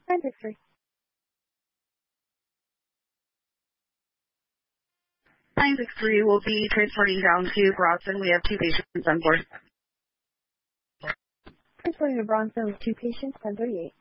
and history. 963 will be transporting down to Bronson. We have 2 patients on board. Transporting to Bronson with 2 patients, 1038.